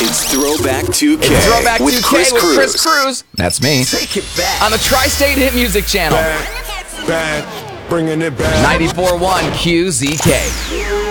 It's Throwback 2K. It's Throwback 2K with Chris Cruz. That's me. Take it back. On the Tri-State Hit Music Channel. Bad, bringing it back. 94.1 QZK.